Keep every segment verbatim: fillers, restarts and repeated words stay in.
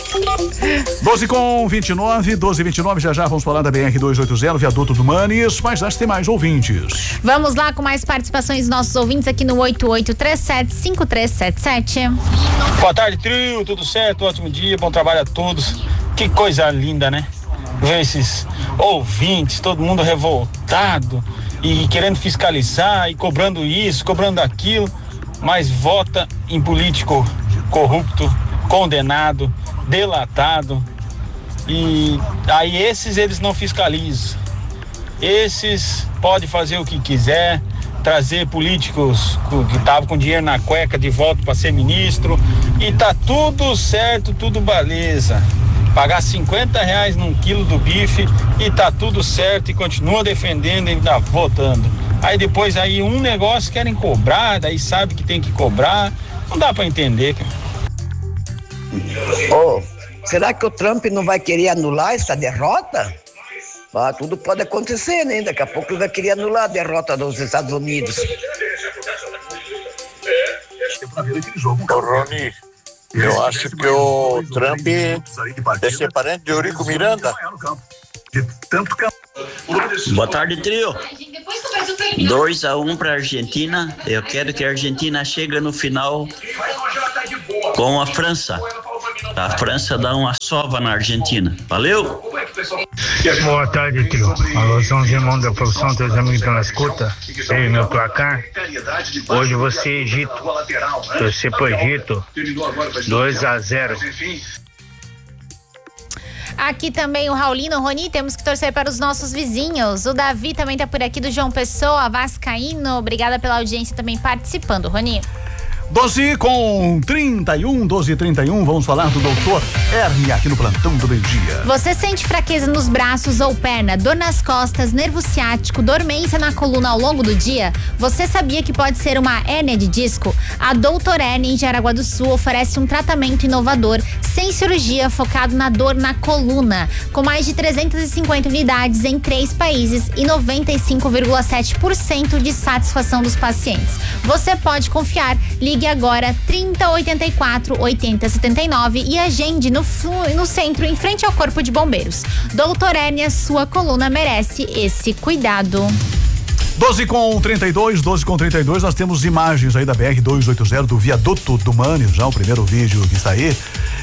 doze com vinte e nove, doze e vinte e nove, já já vamos falar da B R duzentos e oitenta, viaduto do Manes, mas antes tem mais ouvintes. Vamos lá com mais participações dos nossos ouvintes aqui no oito oito três sete, cinco três sete sete. Boa tarde, trio, tudo certo? Ótimo dia, bom trabalho a todos. Que coisa linda, né? Ver esses ouvintes, todo mundo revoltado e querendo fiscalizar e cobrando isso, cobrando aquilo, mas vota em político corrupto, condenado, delatado, e aí esses eles não fiscalizam. Esses podem fazer o que quiser, trazer políticos que estavam com dinheiro na cueca de volta para ser ministro, e tá tudo certo, tudo beleza. Pagar cinquenta reais num quilo do bife e tá tudo certo, e continua defendendo e ainda votando. Aí depois aí um negócio querem cobrar, daí sabe que tem que cobrar, não dá para entender, cara. Oh, será que o Trump não vai querer anular essa derrota? Ah, tudo pode acontecer, né? Daqui a pouco ele vai querer anular a derrota dos Estados Unidos. Ô, Rony, eu acho que o Trump deve ser parente de Eurico Miranda. Boa tarde, trio. dois a um para Argentina. Eu quero que a Argentina chegue no final com a França. A França dá uma sova na Argentina. Valeu? Boa tarde, trio. Alô, São Germão da produção, teus amigos estão na escuta. Ei, meu placar. Hoje você Egito. Torcer pro Egito. dois a zero. Aqui também o Raulino, Rony, temos que torcer para os nossos vizinhos. O Davi também tá por aqui, do João Pessoa, vascaíno. Obrigada pela audiência também participando, Rony. doze com trinta e um, doze e trinta e um, vamos falar do doutor Hérnia aqui no plantão do meio-dia. Você sente fraqueza nos braços ou perna, dor nas costas, nervo ciático, dormência na coluna ao longo do dia? Você sabia que pode ser uma hérnia de disco? A doutor Hérnia em Jaraguá do Sul oferece um tratamento inovador, sem cirurgia, focado na dor na coluna, com mais de trezentas e cinquenta unidades em três países e noventa e cinco vírgula sete por cento de satisfação dos pacientes. Você pode confiar. Ligue agora trinta, oitenta e quatro, oitenta, setenta e nove e agende no, no centro, em frente ao Corpo de Bombeiros. doutor Hérnia, sua coluna merece esse cuidado. doze com trinta e dois, doze com trinta e dois, nós temos imagens aí da B R duzentos e oitenta, do viaduto do Manes, já o primeiro vídeo que está aí.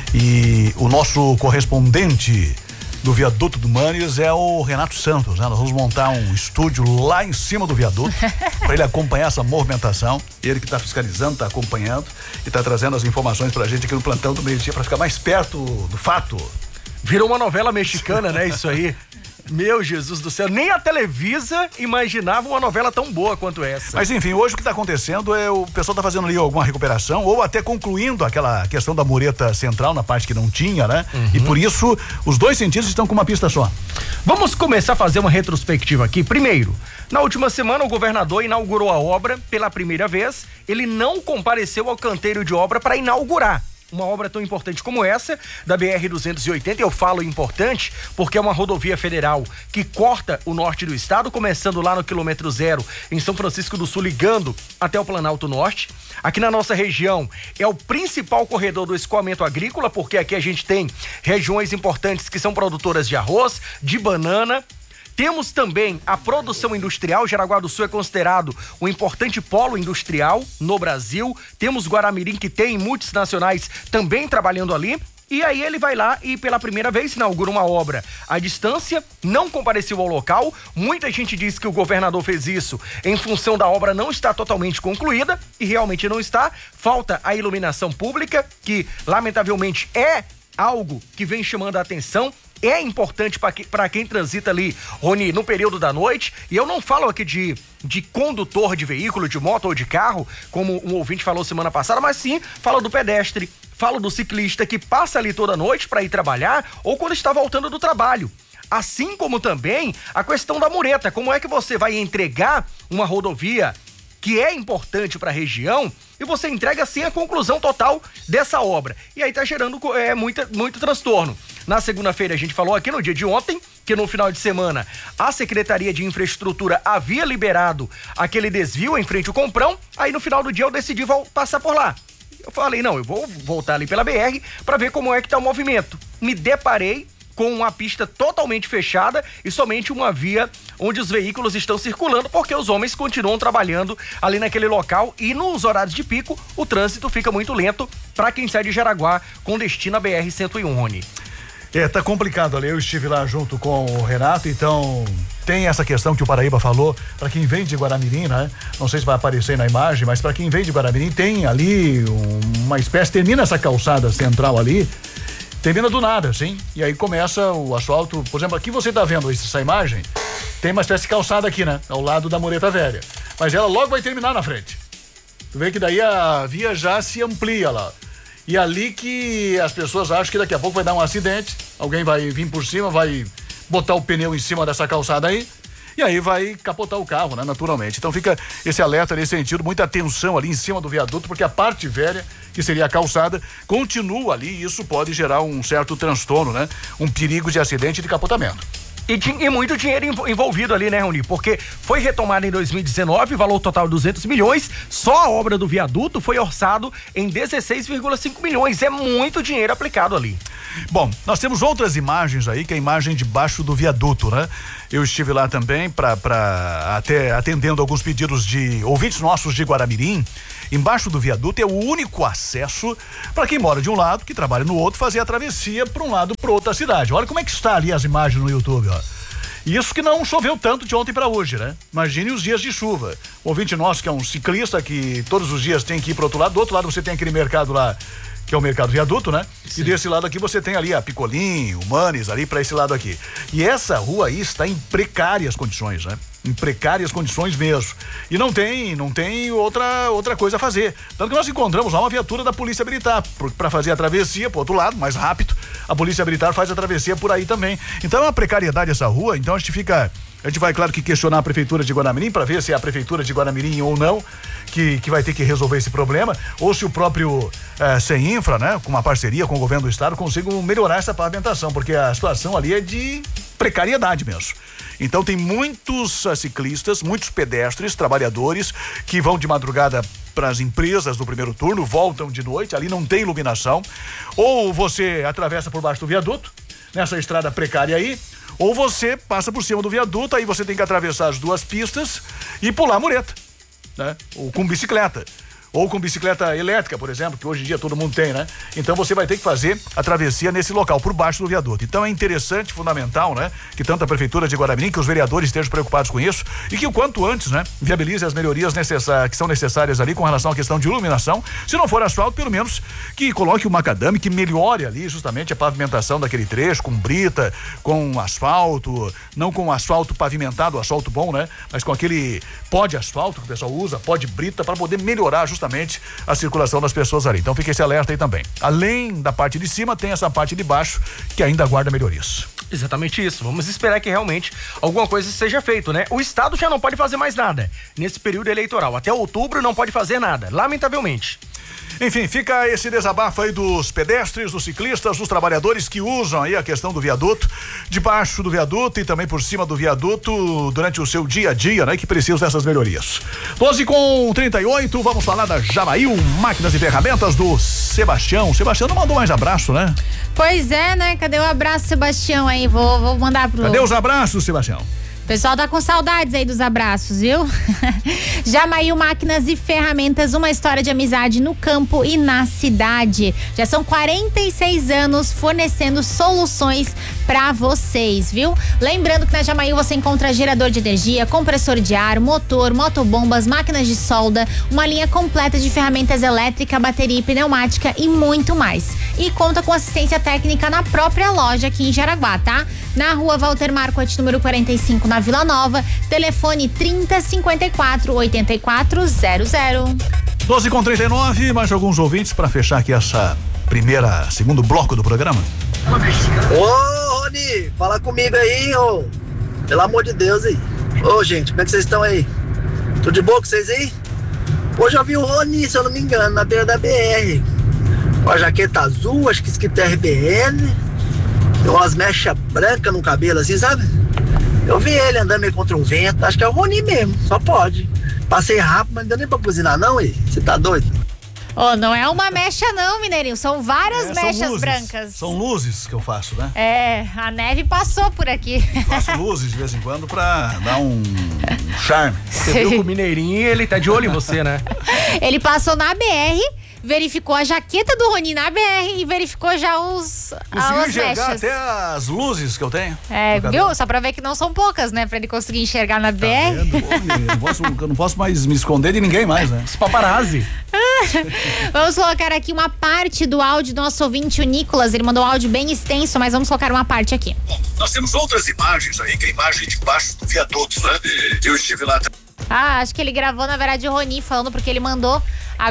E o nosso correspondente do viaduto do Manes é o Renato Santos, né? Nós vamos montar um estúdio lá em cima do viaduto para ele acompanhar essa movimentação. Ele que está fiscalizando, está acompanhando e está trazendo as informações pra gente aqui no plantão do meio-dia para ficar mais perto do fato. Virou uma novela mexicana, né? Isso aí. Meu Jesus do céu, nem a Televisa imaginava uma novela tão boa quanto essa. Mas enfim, hoje o que está acontecendo é o pessoal tá fazendo ali alguma recuperação ou até concluindo aquela questão da mureta central na parte que não tinha, né? Uhum. E por isso os dois sentidos estão com uma pista só. Vamos começar a fazer uma retrospectiva aqui. Primeiro, na última semana o governador inaugurou a obra pela primeira vez. Ele não compareceu ao canteiro de obra para inaugurar uma obra tão importante como essa, da B R duzentos e oitenta. Eu falo importante porque é uma rodovia federal que corta o norte do estado, começando lá no quilômetro zero, em São Francisco do Sul, ligando até o Planalto Norte. Aqui na nossa região é o principal corredor do escoamento agrícola, porque aqui a gente tem regiões importantes que são produtoras de arroz, de banana. Temos também a produção industrial. Jaraguá do Sul é considerado um importante polo industrial no Brasil. Temos Guaramirim, que tem multinacionais também trabalhando ali. E aí ele vai lá e pela primeira vez inaugura uma obra à distância, não compareceu ao local. Muita gente diz que o governador fez isso em função da obra não estar totalmente concluída, e realmente não está. Falta a iluminação pública, que lamentavelmente é algo que vem chamando a atenção. É importante para que, para quem transita ali, Rony, no período da noite. E eu não falo aqui de, de condutor de veículo, de moto ou de carro, como um ouvinte falou semana passada, mas sim falo do pedestre, falo do ciclista que passa ali toda noite para ir trabalhar ou quando está voltando do trabalho. Assim como também a questão da mureta. Como é que você vai entregar uma rodovia que é importante para a região e você entrega sem a conclusão total dessa obra? E aí tá gerando é, muita, muito transtorno. Na segunda-feira a gente falou aqui no dia de ontem que no final de semana a Secretaria de Infraestrutura havia liberado aquele desvio em frente ao Comprão. Aí no final do dia eu decidi passar por lá. Eu falei, não, eu vou voltar ali pela B R para ver como é que tá o movimento. Me deparei com uma pista totalmente fechada e somente uma via onde os veículos estão circulando, porque os homens continuam trabalhando ali naquele local e nos horários de pico o trânsito fica muito lento para quem sai de Jaraguá com destino à B R cento e um, Rony. É, tá complicado ali, eu estive lá junto com o Renato, então tem essa questão que o Paraíba falou, para quem vem de Guaramirim, né? Não sei se vai aparecer na imagem, mas para quem vem de Guaramirim tem ali uma espécie, termina essa calçada central ali, termina do nada, assim, e aí começa o asfalto, por exemplo, aqui você tá vendo essa imagem, tem uma espécie de calçada aqui, né? Ao lado da Mureta Velha, mas ela logo vai terminar na frente. Tu vê que daí a via já se amplia lá. E ali que as pessoas acham que daqui a pouco vai dar um acidente, alguém vai vir por cima, vai botar o pneu em cima dessa calçada aí, e aí vai capotar o carro, né, naturalmente. Então fica esse alerta nesse sentido, muita atenção ali em cima do viaduto, porque a parte velha, que seria a calçada, continua ali e isso pode gerar um certo transtorno, né, um perigo de acidente e de capotamento. E, e muito dinheiro envolvido ali, né, Rony? Porque foi retomada em dois mil e dezenove, valor total de duzentos milhões, só a obra do viaduto foi orçado em dezesseis vírgula cinco milhões, é muito dinheiro aplicado ali. Bom, nós temos outras imagens aí, que é a imagem debaixo do viaduto, né? Eu estive lá também para para até atendendo alguns pedidos de ouvintes nossos de Guaramirim. Embaixo do viaduto é o único acesso para quem mora de um lado, que trabalha no outro, fazer a travessia para um lado para outra cidade. Olha como é que está ali as imagens no YouTube, ó. Isso que não choveu tanto de ontem para hoje, né? Imagine os dias de chuva. O ouvinte nosso que é um ciclista que todos os dias tem que ir para outro lado, do outro lado você tem aquele mercado lá, que é o mercado viaduto, né? Sim. E desse lado aqui você tem ali a Picolim, o Manes, ali para esse lado aqui. E essa rua aí está em precárias condições, né? Em precárias condições mesmo. E não tem, não tem outra, outra coisa a fazer. Tanto que nós encontramos lá uma viatura da Polícia Militar para fazer a travessia pro outro lado, mais rápido. A Polícia Militar faz a travessia por aí também. Então é uma precariedade essa rua, então a gente fica... A gente vai, claro, que questionar a Prefeitura de Guaramirim para ver se é a Prefeitura de Guaramirim ou não que, que vai ter que resolver esse problema, ou se o próprio eh, CEINFRA, né, com uma parceria com o governo do estado, consigam melhorar essa pavimentação, porque a situação ali é de precariedade mesmo. Então tem muitos uh, ciclistas, muitos pedestres, trabalhadores que vão de madrugada para as empresas do primeiro turno, voltam de noite, ali não tem iluminação, ou você atravessa por baixo do viaduto, nessa estrada precária aí, ou você passa por cima do viaduto, aí você tem que atravessar as duas pistas e pular a mureta, né? Ou com bicicleta. Ou com bicicleta elétrica, por exemplo, que hoje em dia todo mundo tem, né? Então você vai ter que fazer a travessia nesse local, por baixo do viaduto. Então é interessante, fundamental, né? Que tanto a Prefeitura de Guaramirim, que os vereadores estejam preocupados com isso e que o quanto antes, né? Viabilize as melhorias necessárias, que são necessárias ali com relação à questão de iluminação. Se não for asfalto, pelo menos que coloque o macadame, que melhore ali justamente a pavimentação daquele trecho, com brita, com asfalto, não com asfalto pavimentado, asfalto bom, né? Mas com aquele pó de asfalto que o pessoal usa, pó de brita, para poder melhorar justamente justamente a circulação das pessoas ali. Então fica esse alerta aí também. Além da parte de cima, tem essa parte de baixo que ainda aguarda melhorias. Exatamente isso. Vamos esperar que realmente alguma coisa seja feita, né? O estado já não pode fazer mais nada nesse período eleitoral. Até outubro não pode fazer nada, lamentavelmente. Enfim, fica esse desabafo aí dos pedestres, dos ciclistas, dos trabalhadores que usam aí a questão do viaduto, debaixo do viaduto e também por cima do viaduto durante o seu dia a dia, né? Que precisam dessas melhorias. doze com trinta e oito, vamos falar da Jamail, máquinas e ferramentas do Sebastião. Sebastião não mandou mais abraço, né? Pois é, né? Cadê o abraço, Sebastião aí? Vou, vou mandar pro... Cadê os abraços, Sebastião? O pessoal tá com saudades aí dos abraços, viu? Jamail Máquinas e Ferramentas, uma história de amizade no campo e na cidade. Já são quarenta e seis anos fornecendo soluções pra vocês, viu? Lembrando que na Jamail você encontra gerador de energia, compressor de ar, motor, motobombas, máquinas de solda, uma linha completa de ferramentas elétrica, bateria e pneumática e muito mais. E conta com assistência técnica na própria loja aqui em Jaraguá, tá? Na rua Walter Marcotte, número quarenta e cinco, na Vila Nova, telefone trinta, cinquenta e quatro, oitenta e quatro zero zero. doze com trinta e nove, mais alguns ouvintes para fechar aqui essa primeira, segundo bloco do programa. Ô, Rony, fala comigo aí, ô. Pelo amor de Deus aí. Ô, gente, como é que vocês estão aí? Tudo de boa com vocês aí? Hoje eu vi o Rony, se eu não me engano, na beira da B R. Com a jaqueta azul, acho que escrito R B N. E umas mechas brancas no cabelo, assim, sabe? Eu vi ele andando meio contra um vento, acho que é o Rony mesmo, só pode. Passei rápido, mas não deu nem pra buzinar não, e você tá doido? Oh, não é uma mecha não, Mineirinho, são várias É, mechas são luzes, brancas. São luzes que eu faço, né? É, a neve passou por aqui. Faço luzes de vez em quando pra dar um, um charme. Você viu que o Mineirinho, ele tá de olho em você, né? Ele passou na B R, verificou a jaqueta do Rony na B R e verificou já os Consegui as enxergar mechas. até as luzes que eu tenho. É, no cabelo. viu? Só pra ver que não são poucas, né? Pra ele conseguir enxergar na Tá B R. vendo? Pô, eu, não posso, eu não posso mais me esconder de ninguém mais, né? Os paparazzi. Vamos colocar aqui uma parte do áudio do nosso ouvinte, o Nicolas. Ele mandou um áudio bem extenso, mas vamos colocar uma parte aqui. Nós temos outras imagens aí, que é a imagem de baixo do viaduto, né? Eu estive lá. Ah, acho que ele gravou, na verdade, o Rony falando, porque ele mandou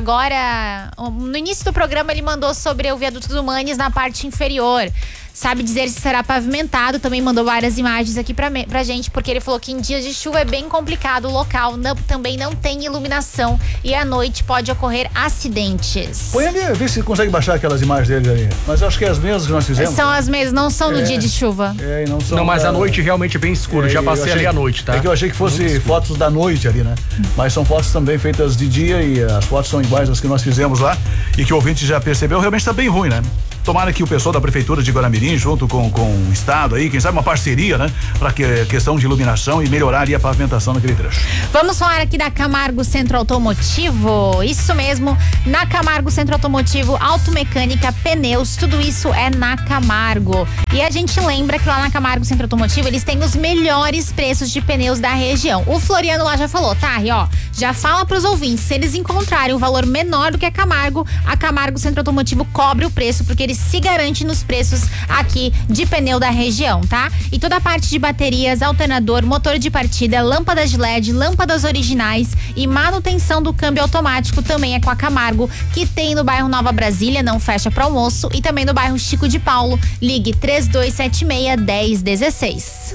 agora, no início do programa, ele mandou sobre o viaduto do Manes na parte inferior. Sabe dizer se será pavimentado, também mandou várias imagens aqui pra, me, pra gente, porque ele falou que em dias de chuva é bem complicado, o local não, também não tem iluminação e à noite pode ocorrer acidentes. Põe ali, vê se consegue baixar aquelas imagens dele ali. Mas eu acho que é as mesmas que nós fizemos. São as mesmas, não são no É, dia de chuva. É, e não são. Não, mas da- à noite realmente é bem escuro. É, Já eu passei achei- ali à noite, tá? É que eu achei que fosse fotos da noite ali, né? Mas são fotos também feitas de dia e as fotos são iguais às que nós fizemos lá e que o ouvinte já percebeu, realmente tá bem ruim, né? Tomara que o pessoal da Prefeitura de Guaramirim, junto com, com o Estado aí, quem sabe uma parceria, né? Pra que, questão de iluminação e melhorar ali a pavimentação naquele trecho. Vamos falar aqui da Camargo Centro Automotivo. Isso mesmo, na Camargo Centro Automotivo, automecânica, pneus, tudo isso é na Camargo. E a gente lembra que lá na Camargo Centro Automotivo eles têm os melhores preços de pneus da região. O Floriano lá já falou, tá? E ó, já fala pros ouvintes, se eles encontrarem um valor menor do que a Camargo, a Camargo Centro Automotivo cobre o preço, porque eles se garantem nos preços aqui de pneu da região, tá? E toda a parte de baterias, alternador, motor de partida, lâmpadas de L E D, lâmpadas originais e manutenção do câmbio automático também é com a Camargo, que tem no bairro Nova Brasília, não fecha para almoço, e também no bairro Chico de Paulo. Ligue três dois sete seis, um zero um seis.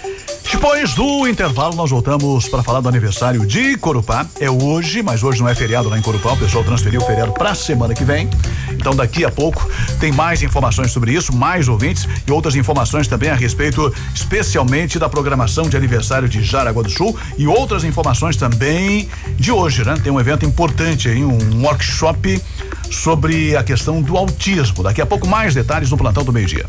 Depois do intervalo, nós voltamos para falar do aniversário de Corupá. É hoje, mas hoje não é feriado lá em Corupá. O pessoal transferiu o feriado para a semana que vem. Então, daqui a pouco, tem mais informações sobre isso, mais ouvintes e outras informações também a respeito, especialmente da programação de aniversário de Jaraguá do Sul e outras informações também de hoje, né? Tem um evento importante aí, um workshop sobre a questão do autismo. Daqui a pouco, mais detalhes no Plantão do Meio-Dia.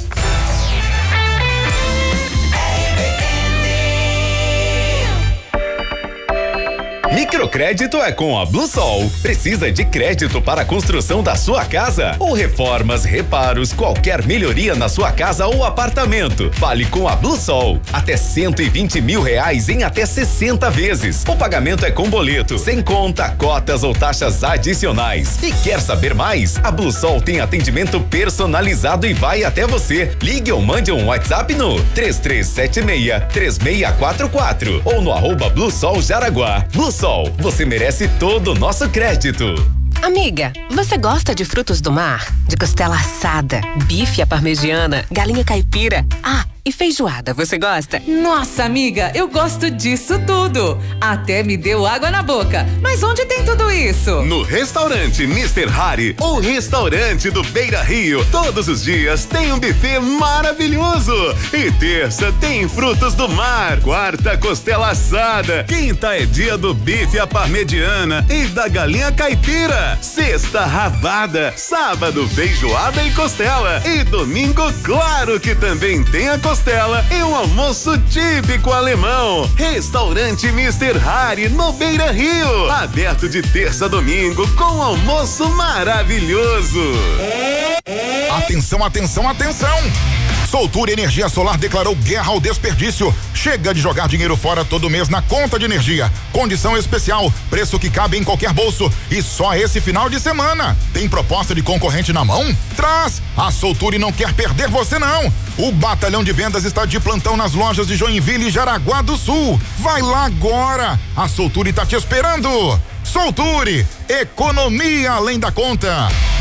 Microcrédito é com a Bluesol. Precisa de crédito para a construção da sua casa? Ou reformas, reparos, qualquer melhoria na sua casa ou apartamento? Fale com a Bluesol. Até cento e vinte mil reais em até sessenta vezes. O pagamento é com boleto, sem conta, cotas ou taxas adicionais. E quer saber mais? A Bluesol tem atendimento personalizado e vai até você. Ligue ou mande um WhatsApp no três três sete seis, três seis quatro quatro ou no arroba Bluesol Jaraguá. Bluesol, você merece todo o nosso crédito. Amiga, você gosta de frutos do mar? De costela assada, bife à parmegiana, galinha caipira? Ah, e feijoada, você gosta? Nossa, amiga, eu gosto disso tudo. Até me deu água na boca. Mas onde tem tudo isso? No restaurante mister Harry, o restaurante do Beira Rio. Todos os dias tem um buffet maravilhoso. E terça tem frutos do mar. Quarta, costela assada. Quinta é dia do bife à parmegiana e da galinha caipira. Sexta, rabada. Sábado, feijoada e costela. E domingo, claro que também tem a costela e um almoço típico alemão. Restaurante mister Harry no Beira Rio. Aberto de terça a domingo com almoço maravilhoso. Atenção, atenção, atenção! Soltura Energia Solar declarou guerra ao desperdício. Chega de jogar dinheiro fora todo mês na conta de energia. Condição especial, preço que cabe em qualquer bolso e só esse final de semana. Tem proposta de concorrente na mão? Traz! A Soltura não quer perder você não. O batalhão de vendas está de plantão nas lojas de Joinville e Jaraguá do Sul. Vai lá agora! A Soltura está te esperando. Solture, economia além da conta.